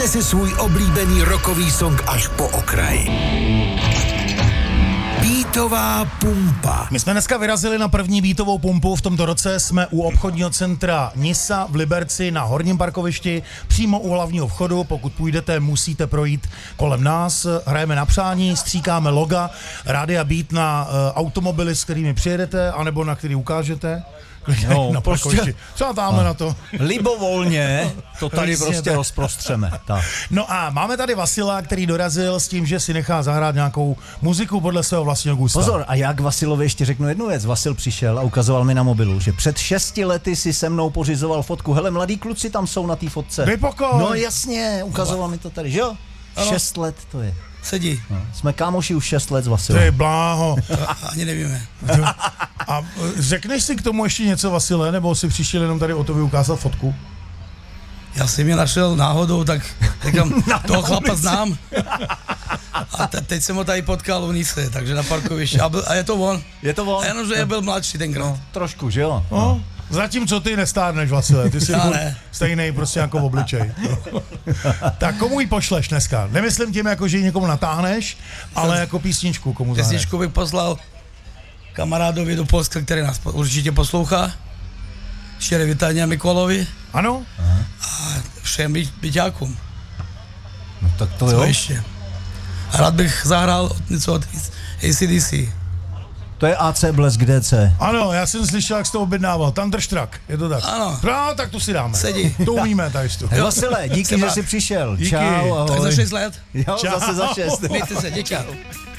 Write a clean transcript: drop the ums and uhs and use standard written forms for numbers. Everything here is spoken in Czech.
Dejte si svůj oblíbený rockový song až po okraj. Beatová pumpa. My jsme dneska vyrazili na první beatovou pumpu. V tomto roce jsme u obchodního centra Nisa v Liberci na Horním parkovišti, přímo u hlavního vchodu. Pokud půjdete, musíte projít kolem nás. Hrajeme na přání, stříkáme loga Rádia Beat na automobily, s kterými přijedete, anebo na který ukážete. No, na parkovišti. Třeba tamhle na to. Libovolně to tady prostě rozprostřeme. Tak. No a máme tady Vasila, který dorazil s tím, že si nechá zahrát nějakou muziku podle svého vlastního gusta. Pozor, a já k Vasilovi ještě řeknu jednu věc. Vasil přišel a ukazoval mi na mobilu, že před 6 lety si se mnou pořizoval fotku. Hele, mladí kluci tam jsou na té fotce. Vypokoj. No jasně, ukazoval mi to tady, že jo? 6 let to je. Sedí. No, jsme kámoši už 6 let s Vasilem. Ty bláho. Ani nevíme. A řekneš si k tomu ještě něco, Vasile, nebo si přišel jenom tady o to ukázat fotku? Já jsem je našel náhodou, tak říkám, toho chlapa znám. A teď jsem ho tady potkal u Nise, takže na parkovišti. A je to on. Je to on? A jenom, že je byl mladší tenkrát. No, trošku, že jo? No. Zatímco ty nestárneš, Vasile, ty jsi ne. stejnej prostě jako v obličej. Tak komu ji pošleš dneska? Nemyslím tím, jako, že ji někomu natáhneš, ale jako písničku komu zahraješ. Písničku bych poslal kamarádovi do Polska, který nás určitě poslouchá. Štěré vítání Mikolovi. Ano? A všem byťákům. No tak to Co jo. ještě? A rád bych zahrál něco od AC/DC. To je AC Blesk DC. Ano, já jsem slyšel, jak jsi to objednával. Thunderstruck, je to tak? Ano. No, tak tu si dáme. Sedí. To umíme tady tu. Vasile, díky, Jsem že rád. jsi přišel. Díky. Čau, ahoj. Tak za 6 let. Jo, Čau. zase za 6. Mějte se, děčau.